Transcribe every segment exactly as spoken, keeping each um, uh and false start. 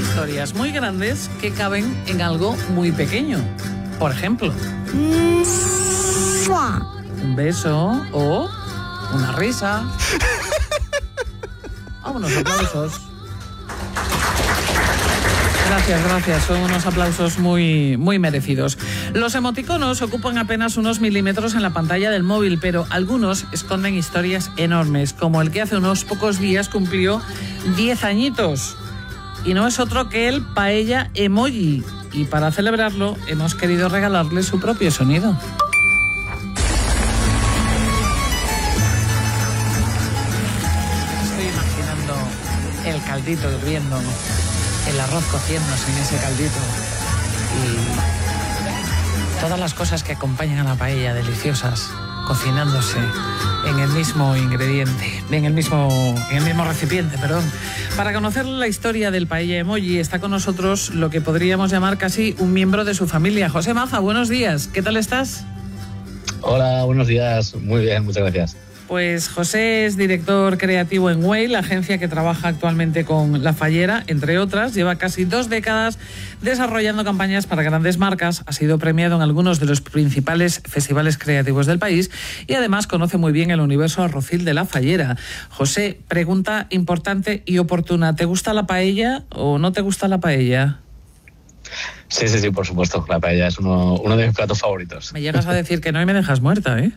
historias muy grandes que caben en algo muy pequeño. Por ejemplo, un beso o una risa. Ah, unos aplausos. Gracias, gracias. Son unos aplausos muy, muy merecidos. Los emoticonos ocupan apenas unos milímetros en la pantalla del móvil, pero algunos esconden historias enormes, como el que hace unos pocos días cumplió diez añitos. Y no es otro que el Paella Emoji. Y para celebrarlo, hemos querido regalarle su propio sonido. Estoy imaginando el caldito hirviendo, el arroz cociéndose en ese caldito y todas las cosas que acompañan a la paella deliciosas cocinándose en el mismo ingrediente, en el mismo, en el mismo recipiente, perdón. Para conocer la historia del Paella Emoji está con nosotros lo que podríamos llamar casi un miembro de su familia. José Maza, buenos días, ¿qué tal estás? Hola, buenos días, muy bien, muchas gracias. Pues José es director creativo en Way, la agencia que trabaja actualmente con La Fallera, entre otras. Lleva casi dos décadas desarrollando campañas para grandes marcas. Ha sido premiado en algunos de los principales festivales creativos del país y además conoce muy bien el universo arrocil de La Fallera. José, pregunta importante y oportuna. ¿Te gusta la paella o no te gusta la paella? Sí, sí, sí, por supuesto. La paella es uno, uno de mis platos favoritos. Me llegas a decir que no y me dejas muerta, ¿eh?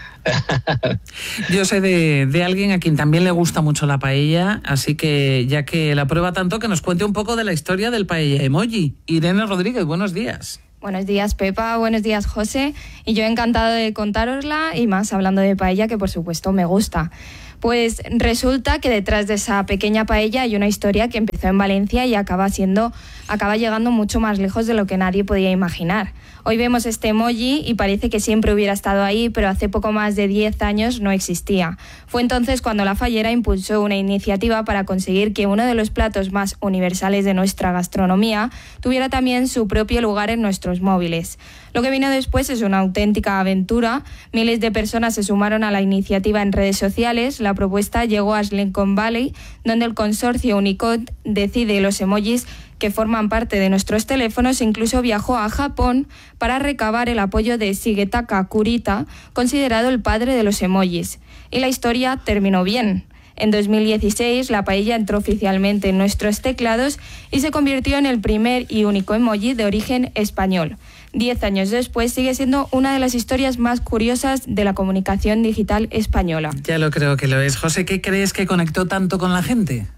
Yo sé de, de alguien a quien también le gusta mucho la paella, así que ya que la prueba tanto, que nos cuente un poco de la historia del Paella Emoji. Irene Rodríguez, buenos días. Buenos días, Pepa, buenos días, José. Y yo encantado de contárosla y más hablando de paella, que por supuesto me gusta. Pues resulta que detrás de esa pequeña paella hay una historia que empezó en Valencia y acaba siendo, acaba llegando mucho más lejos de lo que nadie podía imaginar. Hoy vemos este emoji y parece que siempre hubiera estado ahí, pero hace poco más de diez años no existía. Fue entonces cuando La Fallera impulsó una iniciativa para conseguir que uno de los platos más universales de nuestra gastronomía tuviera también su propio lugar en nuestros móviles. Lo que vino después es una auténtica aventura. Miles de personas se sumaron a la iniciativa en redes sociales. La propuesta llegó a Silicon Valley, donde el consorcio Unicode decide los emojis que forman parte de nuestros teléfonos. Incluso viajó a Japón para recabar el apoyo de Shigetaka Kurita, considerado el padre de los emojis. Y la historia terminó bien. En dos mil dieciséis, la paella entró oficialmente en nuestros teclados y se convirtió en el primer y único emoji de origen español. Diez años después sigue siendo una de las historias más curiosas de la comunicación digital española. Ya lo creo que lo es. José, ¿qué crees que conectó tanto con la gente?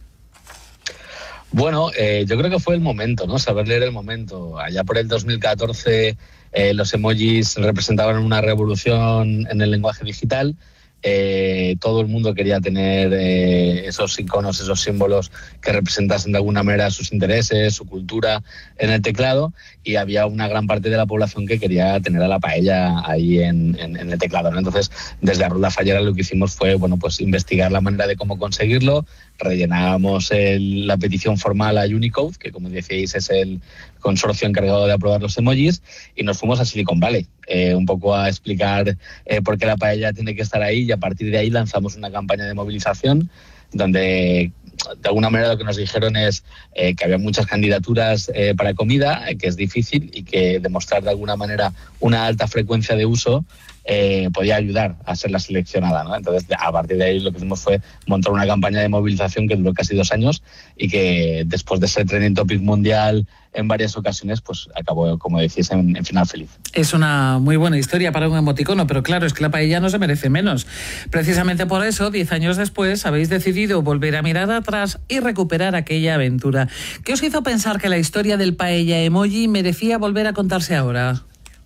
Bueno, eh, yo creo que fue el momento, ¿no? Saber leer el momento. Allá por el dos mil catorce eh, los emojis representaban una revolución en el lenguaje digital. Eh, todo el mundo quería tener eh, esos iconos, esos símbolos que representasen de alguna manera sus intereses, su cultura en el teclado, y había una gran parte de la población que quería tener a la paella ahí en, en, en el teclado, ¿no? Entonces, desde Arroz La Fallera lo que hicimos fue, bueno, pues investigar la manera de cómo conseguirlo. Rellenábamos el, la petición formal a Unicode, que como decíais es el consorcio encargado de aprobar los emojis, y nos fuimos a Silicon Valley, eh, un poco a explicar eh, por qué la paella tiene que estar ahí, y a partir de ahí lanzamos una campaña de movilización donde de alguna manera lo que nos dijeron es eh, que había muchas candidaturas eh, para comida, eh, que es difícil, y que demostrar de alguna manera una alta frecuencia de uso eh, podía ayudar a ser la seleccionada, ¿no? Entonces, a partir de ahí lo que hicimos fue montar una campaña de movilización que duró casi dos años y que después de ser trending topic mundial en varias ocasiones, pues acabó, como decís, en, en final feliz. Es una muy buena historia para un emoticono, pero claro, es que la paella no se merece menos. Precisamente por eso, diez años después, habéis decidido volver a mirar atrás y recuperar aquella aventura. ¿Qué os hizo pensar que la historia del Paella Emoji merecía volver a contarse ahora?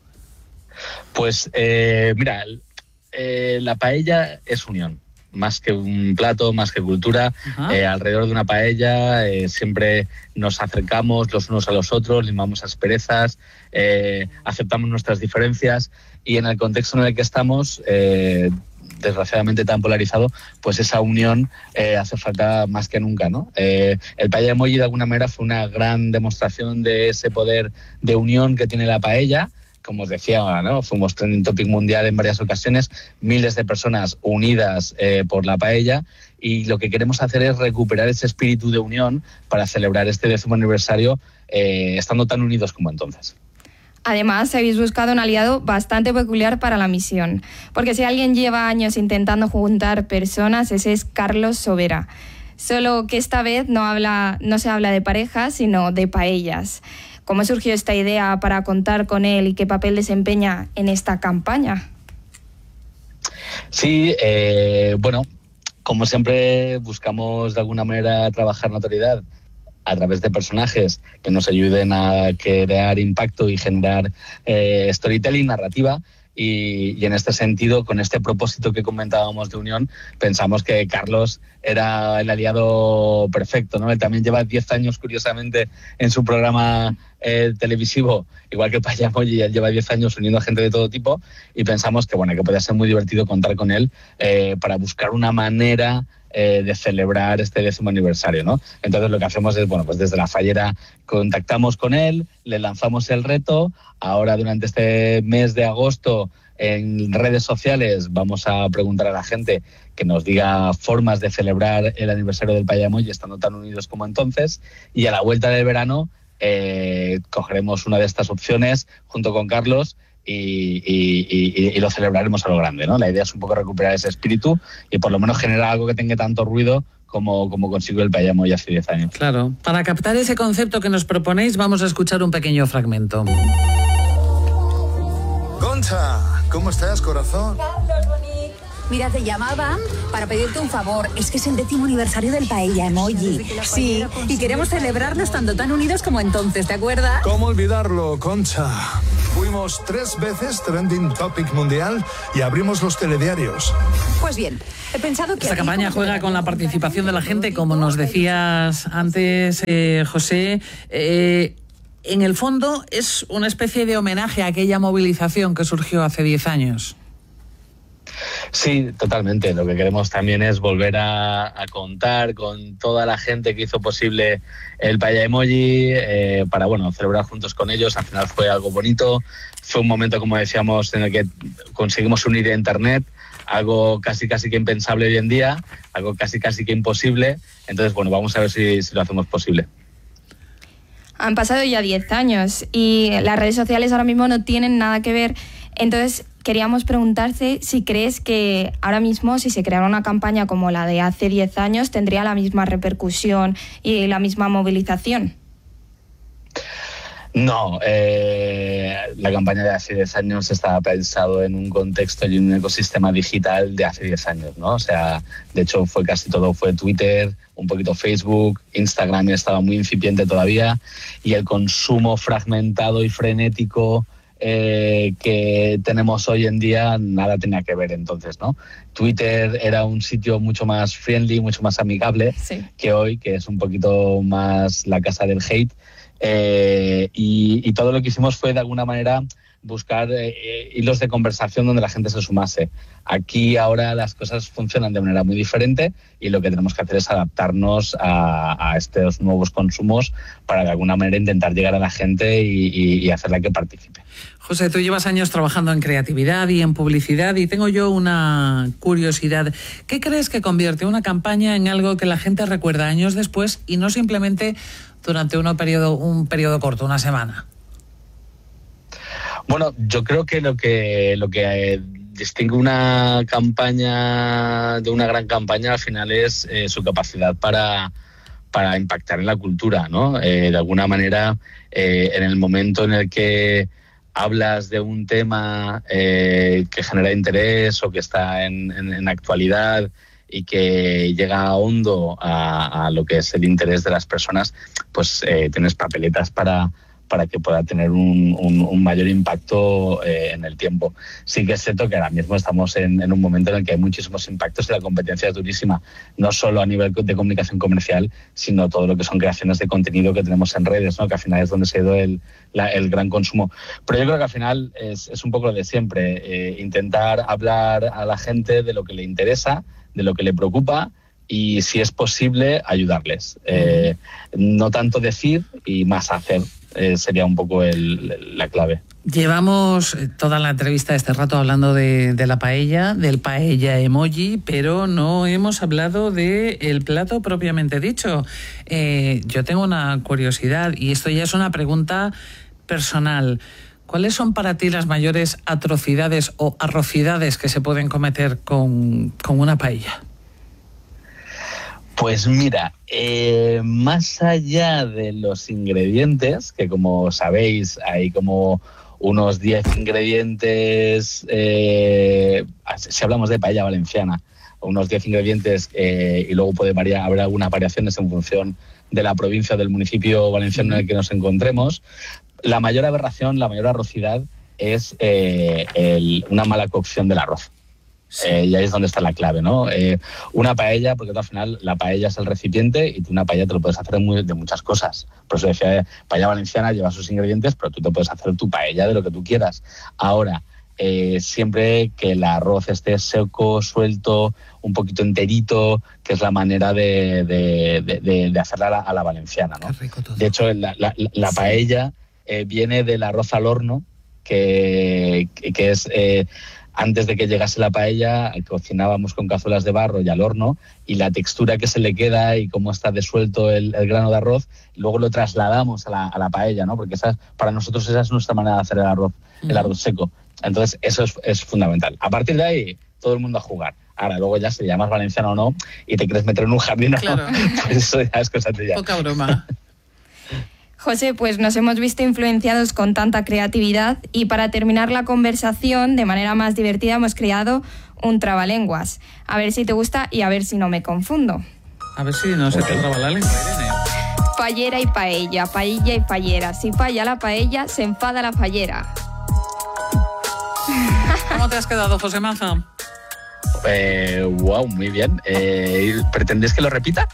Pues, eh, mira, eh, la paella es unión. Más que un plato, más que cultura, eh, alrededor de una paella eh, siempre nos acercamos los unos a los otros, limamos asperezas, eh, aceptamos nuestras diferencias, y en el contexto en el que estamos, eh, desgraciadamente tan polarizado, pues esa unión eh, hace falta más que nunca, ¿no? Eh, el Paella Emoji de alguna manera fue una gran demostración de ese poder de unión que tiene la paella. como os decía, ¿no? Fuimos trending topic mundial en varias ocasiones, miles de personas unidas eh, por la paella, y lo que queremos hacer es recuperar ese espíritu de unión para celebrar este décimo aniversario eh, estando tan unidos como entonces. Además, habéis buscado un aliado bastante peculiar para la misión, porque si alguien lleva años intentando juntar personas, ese es Carlos Sobera. Solo que esta vez no, habla, no se habla de parejas, sino de paellas. ¿Cómo surgió esta idea para contar con él y qué papel desempeña en esta campaña? Sí, eh, bueno, como siempre buscamos de alguna manera trabajar notoriedad a través de personajes que nos ayuden a crear impacto y generar eh, storytelling, narrativa. Y, y en este sentido, con este propósito que comentábamos de unión, pensamos que Carlos era el aliado perfecto, ¿no? Él también lleva diez años, curiosamente, en su programa eh, televisivo, igual que Paella Emoji, él lleva diez años uniendo a gente de todo tipo, y pensamos que, bueno, que podía ser muy divertido contar con él eh, para buscar una manera Eh, de celebrar este décimo aniversario, ¿no? Entonces lo que hacemos es, bueno, pues desde La Fallera contactamos con él, le lanzamos el reto. Ahora durante este mes de agosto en redes sociales vamos a preguntar a la gente que nos diga formas de celebrar el aniversario del Paella Emoji estando tan unidos como entonces, y a la vuelta del verano eh, cogeremos una de estas opciones junto con Carlos Y, y, y, y lo celebraremos a lo grande, ¿no? La idea es un poco recuperar ese espíritu y por lo menos generar algo que tenga tanto ruido como, como consiguió el Paella Emoji hace diez años. Claro. Para captar ese concepto que nos proponéis, vamos a escuchar un pequeño fragmento. Concha, ¿cómo estás, corazón? Carlos, bonito. Mira, te llamaba para pedirte un favor. Es que es el décimo aniversario del Paella Emoji. Sí, y queremos celebrarlo estando tan unidos como entonces, ¿te acuerdas? ¿Cómo olvidarlo, Concha? Fuimos tres veces trending topic mundial y abrimos los telediarios. Pues bien, he pensado que... Esta campaña juega con la participación de la gente, como nos decías antes, eh, José. Eh, en el fondo es una especie de homenaje a aquella movilización que surgió hace diez años. Sí, totalmente. Lo que queremos también es volver a, a contar con toda la gente que hizo posible el Paella Emoji eh, para, bueno, celebrar juntos con ellos. Al final fue algo bonito. Fue un momento, como decíamos, en el que conseguimos unir a Internet, algo casi casi que impensable hoy en día, algo casi casi que imposible. Entonces, bueno, vamos a ver si, si lo hacemos posible. Han pasado ya diez años y las redes sociales ahora mismo no tienen nada que ver. Entonces, queríamos preguntarte si crees que ahora mismo, si se creara una campaña como la de hace diez años, tendría la misma repercusión y la misma movilización. No, eh, la campaña de hace diez años estaba pensado en un contexto y un ecosistema digital de hace diez años, ¿no? O sea, de hecho fue casi todo, fue Twitter, un poquito Facebook, Instagram estaba muy incipiente todavía, y el consumo fragmentado y frenético Eh, que tenemos hoy en día nada tenía que ver entonces, ¿no? Twitter era un sitio mucho más friendly, mucho más amigable sí. que hoy, que es un poquito más la casa del hate, eh, y, y todo lo que hicimos fue de alguna manera buscar eh, hilos de conversación donde la gente se sumase. Aquí ahora las cosas funcionan de manera muy diferente y lo que tenemos que hacer es adaptarnos a, a estos nuevos consumos para de alguna manera intentar llegar a la gente y, y, y hacerla que participe. José, tú llevas años trabajando en creatividad y en publicidad y tengo yo una curiosidad. ¿Qué crees que convierte una campaña en algo que la gente recuerda años después y no simplemente durante un periodo, un periodo corto, una semana? Bueno, yo creo que lo que lo que distingue una campaña de una gran campaña al final es eh, su capacidad para, para impactar en la cultura, ¿no? Eh, de alguna manera, eh, en el momento en el que hablas de un tema eh, que genera interés o que está en, en, en actualidad y que llega hondo a, a lo que es el interés de las personas, pues eh, tienes papeletas para... para que pueda tener un, un, un mayor impacto eh, en el tiempo. Sí que es cierto que ahora mismo estamos en, en un momento en el que hay muchísimos impactos y la competencia es durísima, no solo a nivel de comunicación comercial, sino todo lo que son creaciones de contenido que tenemos en redes, ¿no? Que al final es donde se ha ido el, la, el gran consumo. Pero yo creo que al final es, es un poco lo de siempre, eh, intentar hablar a la gente de lo que le interesa, de lo que le preocupa, y si es posible ayudarles. Eh, no tanto decir y más hacer. eh, sería un poco el, la clave. Llevamos toda la entrevista este rato hablando de, de la paella, del paella emoji, pero no hemos hablado del plato propiamente dicho. Eh, yo tengo una curiosidad y esto ya es una pregunta personal. ¿Cuáles son para ti las mayores atrocidades o arrocidades que se pueden cometer con, con una paella? Pues mira, eh, más allá de los ingredientes, que como sabéis hay como unos diez ingredientes, eh, si hablamos de paella valenciana, unos diez ingredientes eh, y luego puede variar, haber algunas variaciones en función de la provincia o del municipio valenciano en el que nos encontremos. La mayor aberración, la mayor arrocidad es eh, el, una mala cocción del arroz. Sí. Eh, y ahí es donde está la clave, ¿no? Eh, una paella, porque al final la paella es el recipiente y tú una paella te lo puedes hacer de, muy, de muchas cosas. Por eso decía, paella valenciana lleva sus ingredientes, pero tú te puedes hacer tu paella de lo que tú quieras. Ahora, eh, siempre que el arroz esté seco, suelto, un poquito enterito, que es la manera de, de, de, de, de hacerla a la, a la valenciana, ¿no? Qué rico todo. De hecho, la, la, la sí. paella eh, viene del arroz al horno, que, que, que es... Eh, antes de que llegase la paella, cocinábamos con cazuelas de barro y al horno, y la textura que se le queda y cómo está desuelto el, el grano de arroz, luego lo trasladamos a la, a la paella, ¿no? Porque esa, para nosotros esa es nuestra manera de hacer el arroz, uh-huh. el arroz seco. Entonces, eso es, es fundamental. A partir de ahí, todo el mundo a jugar. Ahora, luego ya si le llamas valenciano o no y te quieres meter en un jardín, claro. ¿no? Pues eso ya es cosa tuya. Poca broma. José, pues nos hemos visto influenciados con tanta creatividad y para terminar la conversación de manera más divertida hemos creado un trabalenguas. A ver si te gusta y a ver si no me confundo. A ver si no se te traba la lengua, Irene. Fallera y paella, paella y fallera. Si falla la paella, se enfada la fallera. ¿Cómo te has quedado, José Maza? Eh, wow, muy bien. Eh, ¿Pretendes que lo repita?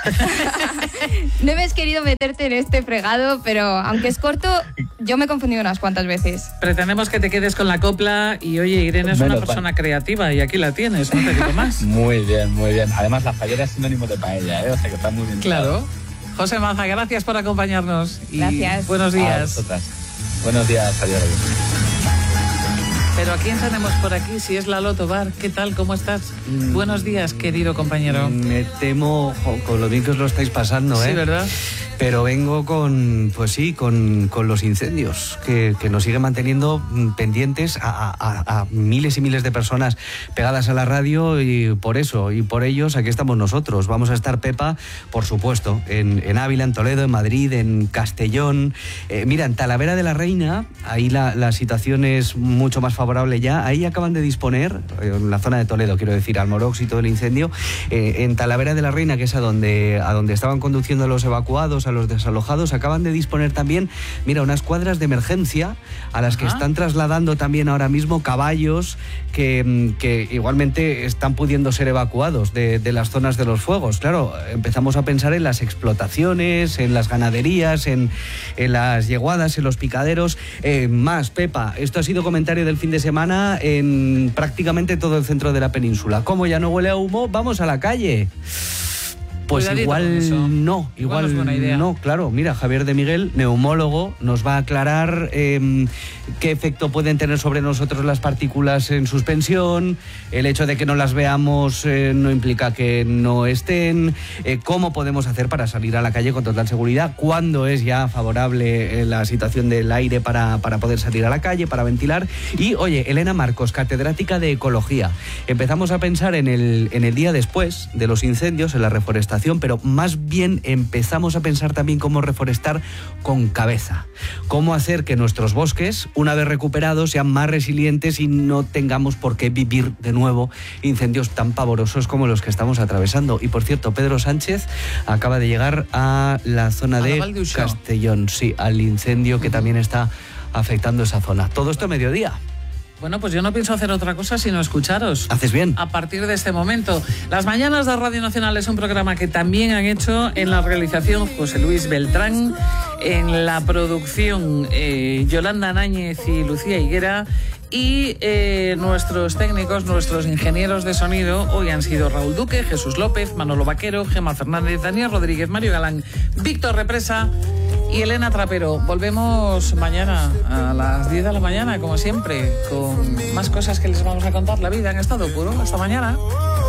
No me has querido meterte en este fregado, pero aunque es corto, yo me he confundido unas cuantas veces. Pretendemos que te quedes con la copla y oye, Irene es Menos una persona mal. creativa y aquí la tienes, no te digo más. Muy bien, muy bien. Además, la fallera es sinónimo de paella, ¿eh? O sea que está muy bien. Claro. Claro. José Maza, gracias por acompañarnos. Y gracias. Buenos días. Buenos días, adiós. Pero ¿a quién tenemos por aquí? Si es Lalo Tobar. ¿Qué tal? ¿Cómo estás? Mm. Buenos días, querido compañero. Me temo, jo, con lo bien que os lo estáis pasando, ¿eh? Sí, ¿verdad? Pero vengo con, pues sí, con, con los incendios que, que nos siguen manteniendo pendientes a, a, a miles y miles de personas pegadas a la radio y por eso y por ellos aquí estamos nosotros. Vamos a estar, Pepa, por supuesto, en, en Ávila, en Toledo, en Madrid, en Castellón. Eh, mira, en Talavera de la Reina, ahí la, la situación es mucho más favorable ya. Ahí acaban de disponer, en la zona de Toledo, quiero decir, Almorox y todo el incendio, eh, en Talavera de la Reina, que es a donde, a donde estaban conduciendo a los evacuados, a los desalojados, acaban de disponer también, mira, unas cuadras de emergencia a las que Ajá. están trasladando también ahora mismo caballos que, que igualmente están pudiendo ser evacuados de, de las zonas de los fuegos. Claro, empezamos a pensar en las explotaciones, en las ganaderías, en, en las yeguadas, en los picaderos. Eh, más, Pepa, esto ha sido comentario del fin de semana en prácticamente todo el centro de la península. ¿Cómo ya no huele a humo? Vamos a la calle. Pues Cuidadito igual no, igual, igual no es buena idea. No, claro, mira, Javier de Miguel, neumólogo, nos va a aclarar eh, qué efecto pueden tener sobre nosotros las partículas en suspensión, el hecho de que no las veamos eh, no implica que no estén, eh, cómo podemos hacer para salir a la calle con total seguridad, cuándo es ya favorable eh, la situación del aire para, para poder salir a la calle, para ventilar. Y, oye, Elena Marcos, catedrática de Ecología, empezamos a pensar en el, en el día después de los incendios, en la reforestación, pero más bien empezamos a pensar también cómo reforestar con cabeza, cómo hacer que nuestros bosques, una vez recuperados, sean más resilientes y no tengamos por qué vivir de nuevo incendios tan pavorosos como los que estamos atravesando. Y por cierto, Pedro Sánchez acaba de llegar a la zona de Castellón, sí, al incendio que también está afectando esa zona. Todo esto a mediodía. Bueno, pues yo no pienso hacer otra cosa sino escucharos. Haces bien. A partir de este momento. Las Mañanas de Radio Nacional es un programa que también han hecho en la realización José Luis Beltrán, en la producción eh, Yolanda Náñez y Lucía Higuera, y eh, nuestros técnicos, nuestros ingenieros de sonido hoy han sido Raúl Duque, Jesús López, Manolo Vaquero, Gemma Fernández, Daniel Rodríguez, Mario Galán, Víctor Represa y Elena Trapero. Volvemos mañana a las diez de la mañana, como siempre, con más cosas que les vamos a contar. La vida en estado puro. Hasta mañana.